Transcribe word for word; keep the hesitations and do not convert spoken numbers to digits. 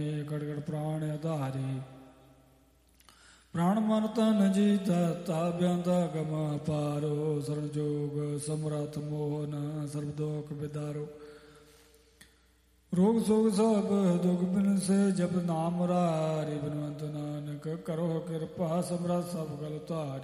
ਗੜ ਗੜ ਪ੍ਰਾਣ ਆਧਾਰੀ। ਪ੍ਰਾਣ ਮਨ ਤਨ ਜੀਤਾ ਤਾਬਿਆਂਦਾ ਗਮਾ ਪਾਰੋ। ਸਰਣ ਜੋਗ ਸਮਰਥ ਮੋਹਨ ਸਰਬ ਦੋਖ ਬਿਦਾਰੋ। ਰੋਗ ਸੋਗ ਸਭ ਦੁਖ ਬਿਨ ਸੇ ਜਪ ਨਾਮ ਮੁਰਾਰੀ। ਬਿਨਵੰਤ ਨਾਨਕ ਕਰੋ ਕਿਰਪਾ ਸਮਰਥ ਸਭ ਗਲ ਧਾਰੀ।